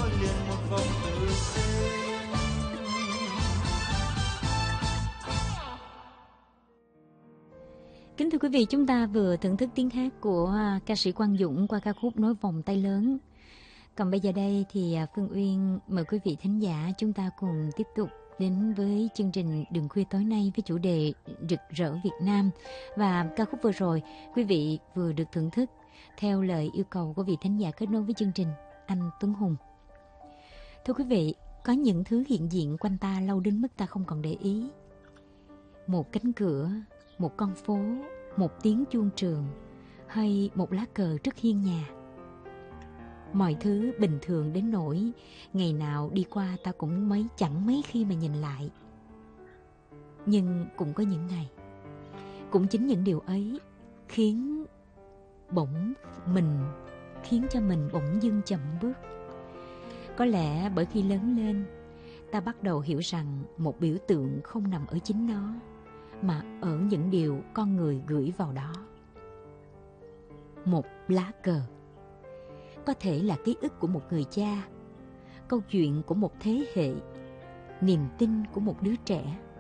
liền một vòng từ tên. Kính thưa quý vị, chúng ta vừa thưởng thức tiếng hát của ca sĩ Quang Dũng qua ca khúc Nối Vòng Tay Lớn. Còn bây giờ đây thì Phương Uyên mời quý vị thính giả chúng ta cùng tiếp tục đến với chương trình Đường Khuya tối nay với chủ đề Rực rỡ Việt Nam. Và ca khúc vừa rồi quý vị vừa được thưởng thức theo lời yêu cầu của vị thính giả kết nối với chương trình, anh Tuấn Hùng. Thưa quý vị, có những thứ hiện diện quanh ta lâu đến mức ta không còn để ý. Một cánh cửa, một con phố, một tiếng chuông trường, hay một lá cờ trước hiên nhà. Mọi thứ bình thường đến nỗi ngày nào đi qua ta cũng chẳng mấy khi mà nhìn lại. Nhưng cũng có những ngày, cũng chính những điều ấy khiến cho mình bỗng dưng chậm bước. Có lẽ bởi khi lớn lên, ta bắt đầu hiểu rằng một biểu tượng không nằm ở chính nó, mà ở những điều con người gửi vào đó. Một lá cờ có thể là ký ức của một người cha, câu chuyện của một thế hệ, niềm tin của một đứa trẻ,